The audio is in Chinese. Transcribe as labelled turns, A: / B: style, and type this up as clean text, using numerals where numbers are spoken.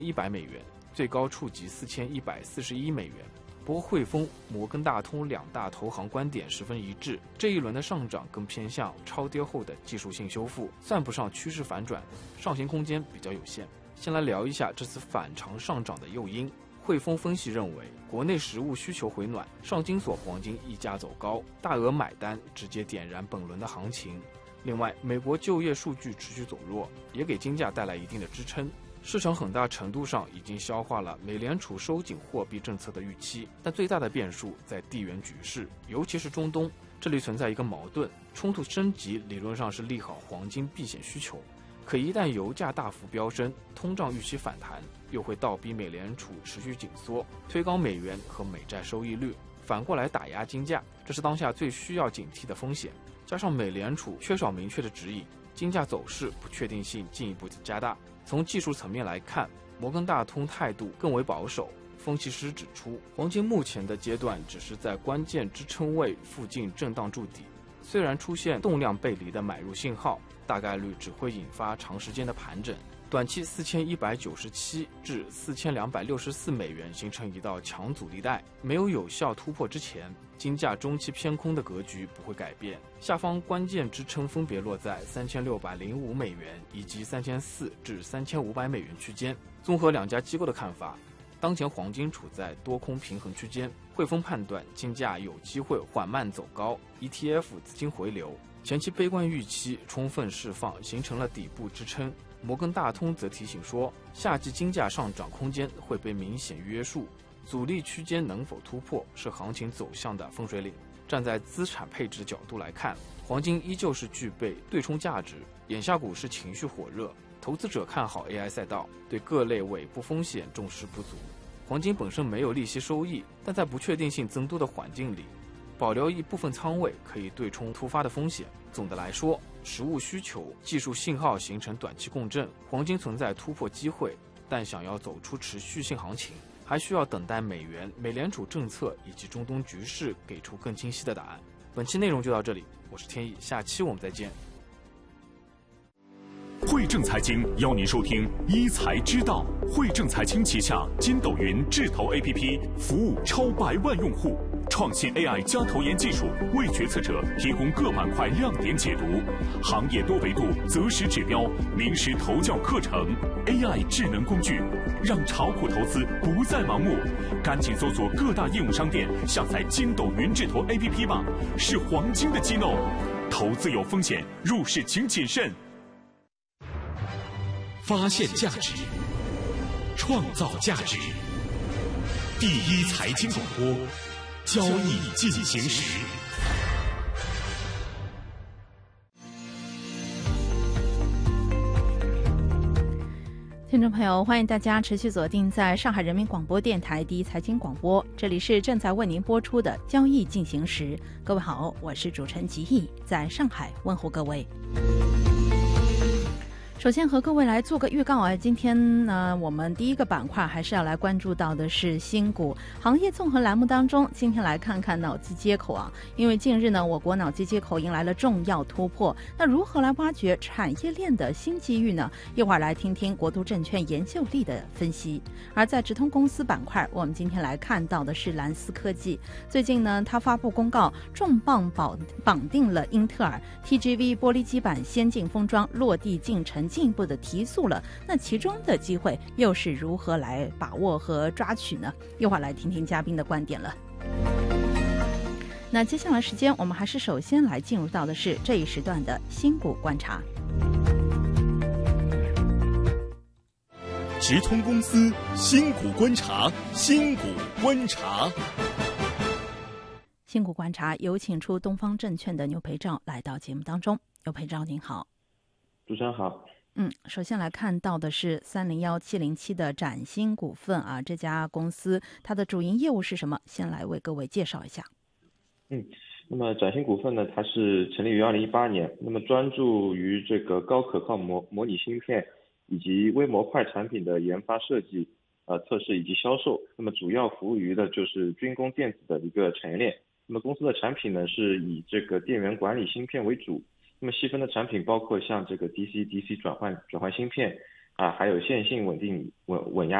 A: $100，最高触及$4141。不过汇丰、摩根大通两大投行观点十分一致，这一轮的上涨更偏向超跌后的技术性修复，算不上趋势反转，上行空间比较有限。先来聊一下这次反常上涨的诱因。汇丰分析认为，国内实物需求回暖，上交所黄金溢价走高，大额买单直接点燃本轮的行情。另外，美国就业数据持续走弱，也给金价带来一定的支撑。市场很大程度上已经消化了美联储收紧货币政策的预期，但最大的变数在地缘局势，尤其是中东，这里存在一个矛盾，冲突升级理论上是利好黄金避险需求，可一旦油价大幅飙升，通胀预期反弹，又会倒逼美联储持续紧缩，推高美元和美债收益率，反过来打压金价，这是当下最需要警惕的风险。加上美联储缺少明确的指引，金价走势不确定性进一步加大。从技术层面来看，摩根大通态度更为保守。分析师指出，黄金目前的阶段只是在关键支撑位附近震荡筑底，虽然出现动量背离的买入信号，大概率只会引发长时间的盘整。短期4197至4264美元形成一道强阻力带，没有有效突破之前，金价中期偏空的格局不会改变。下方关键支撑分别落在3605美元以及3400至3500美元区间。综合两家机构的看法，当前黄金处在多空平衡区间，汇丰判断金价有机会缓慢走高 ，ETF 资金回流，前期悲观预期充分释放，形成了底部支撑。摩根大通则提醒说，夏季金价上涨空间会被明显约束，阻力区间能否突破是行情走向的分水岭。站在资产配置角度来看，黄金依旧是具备对冲价值，眼下股市情绪火热，投资者看好 AI 赛道，对各类尾部风险重视不足。黄金本身没有利息收益，但在不确定性增多的环境里，保留一部分仓位可以对冲突发的风险。总的来说，实物需求、技术信号形成短期共振，黄金存在突破机会，但想要走出持续性行情，还需要等待美元、美联储政策以及中东局势给出更清晰的答案。本期内容就到这里，我是天意，下期我们再见。
B: 汇正财经邀您收听一财之道。汇正财经旗下筋斗云智投 APP 服务超100万用户，创新 AI 加投研技术，为决策者提供各板块亮点解读，行业多维度择时指标，名师投教课程 ，AI 智能工具，让炒股投资不再盲目。赶紧搜索各大应用商店，下载筋斗云智投 APP 吧，是黄金的激动。投资有风险，入市请谨慎。发现价值，创造价值。第一财经广播，交易进行时。
C: 听众朋友，欢迎大家持续锁定在上海人民广播电台第一财经广播，这里是正在为您播出的交易进行时。各位好，我是主持人吉义，在上海问候各位。首先和各位来做个预告啊，今天呢，我们第一个板块还是要来关注到的是新股行业综合栏目当中，今天来看看脑机接口啊，因为近日呢，我国脑机接口迎来了重要突破，那如何来挖掘产业链的新机遇呢？一会儿来听听国都证券研究力的分析。而在直通公司板块，我们今天来看到的是蓝思科技，最近呢，它发布公告，重磅绑定了英特尔 TGV 玻璃基板先进封装落地进程进一步的提速了，那其中的机会又是如何来把握和抓取呢？一会儿来听听嘉宾的观点了。那接下来时间，我们还是首先来进入到的是这一时段的新股观察。
B: 直通公司新股观察，新股观察。
C: 新股观察有请出东方证券的牛培照来到节目当中。牛培照您好。
D: 主持人好。
C: 首先来看到的是301707的崭新股份啊，这家公司它的主营业务是什么？先来为各位介绍一下。
D: 那么崭新股份呢，它是成立于2018年，那么专注于这个高可靠模拟芯片以及微模块产品的研发设计、测试以及销售。那么主要服务于的就是军工电子的一个产业链。那么公司的产品呢，是以这个电源管理芯片为主。那么细分的产品包括像这个 DC 转换芯片， 还有线性稳压